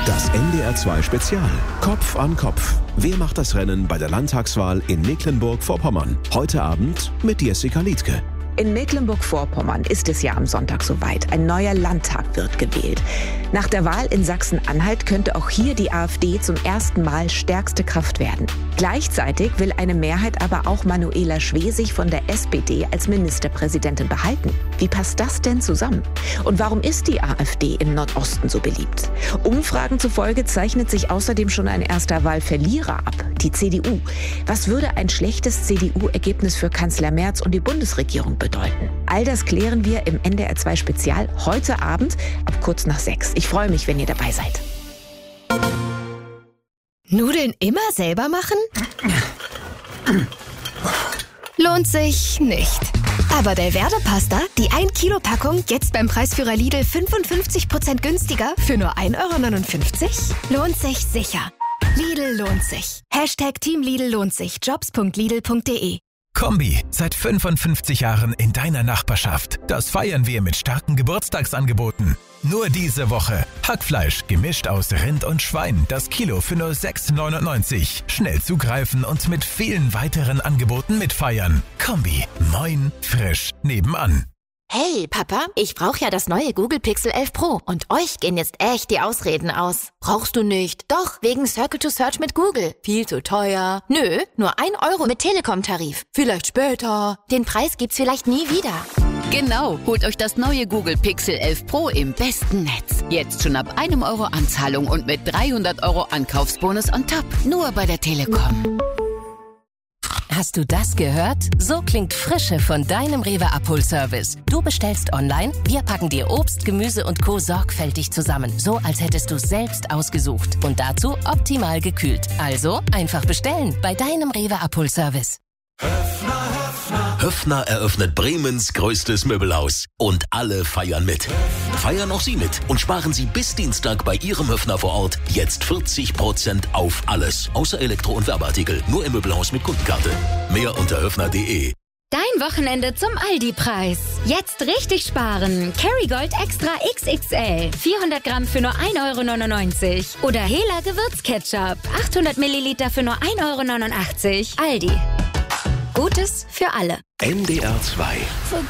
Das NDR 2 Spezial. Kopf an Kopf. Wer macht das Rennen bei der Landtagswahl in Mecklenburg-Vorpommern? Heute Abend mit Jessica Liedtke. In Mecklenburg-Vorpommern ist es ja am Sonntag soweit. Ein neuer Landtag wird gewählt. Nach der Wahl in Sachsen-Anhalt könnte auch hier die AfD zum ersten Mal stärkste Kraft werden. Gleichzeitig will eine Mehrheit aber auch Manuela Schwesig von der SPD als Ministerpräsidentin behalten. Wie passt das denn zusammen? Und warum ist die AfD im Nordosten so beliebt? Umfragen zufolge zeichnet sich außerdem schon ein erster Wahlverlierer ab, die CDU. Was würde ein schlechtes CDU-Ergebnis für Kanzler Merz und die Bundesregierung bedeuten? All das klären wir im NDR 2 Spezial heute Abend ab kurz nach 6. Ich freue mich, wenn ihr dabei seid. Nudeln immer selber machen? Lohnt sich nicht. Aber Delverde-Pasta, die 1 Kilo Packung, jetzt beim Preisführer Lidl 55% günstiger für nur 1,59 €? Lohnt sich sicher. Lidl lohnt sich. Team Lidl lohnt sich. Jobs.lidl.de. Kombi, seit 55 Jahren in deiner Nachbarschaft. Das feiern wir mit starken Geburtstagsangeboten. Nur diese Woche. Hackfleisch, gemischt aus Rind und Schwein. Das Kilo für nur 6,99 €. Schnell zugreifen und mit vielen weiteren Angeboten mitfeiern. Kombi, moin, frisch, nebenan. Hey, Papa, ich brauche ja das neue Google Pixel 11 Pro und euch gehen jetzt echt die Ausreden aus. Brauchst du nicht? Doch, wegen Circle to Search mit Google. Viel zu teuer. Nö, nur 1 € mit Telekom-Tarif. Vielleicht später. Den Preis gibt's vielleicht nie wieder. Genau, holt euch das neue Google Pixel 11 Pro im besten Netz. Jetzt schon ab 1 € Anzahlung und mit 300 € Ankaufsbonus on top. Nur bei der Telekom. Hast du das gehört? So klingt Frische von deinem Rewe-Abholservice. Du bestellst online, wir packen dir Obst, Gemüse und Co. sorgfältig zusammen. So, als hättest du es selbst ausgesucht. Und dazu optimal gekühlt. Also einfach bestellen bei deinem Rewe-Abholservice. Höffner eröffnet Bremens größtes Möbelhaus. Und alle feiern mit. Feiern auch Sie mit und sparen Sie bis Dienstag bei Ihrem Höffner vor Ort jetzt 40% auf alles. Außer Elektro- und Werbeartikel. Nur im Möbelhaus mit Kundenkarte. Mehr unter höffner.de. Dein Wochenende zum Aldi-Preis. Jetzt richtig sparen. Kerrygold Extra XXL. 400 Gramm für nur 1,99 €. Oder Hela Gewürzketchup. 800 Milliliter für nur 1,89 €. Aldi. Gutes für alle. NDR 2. So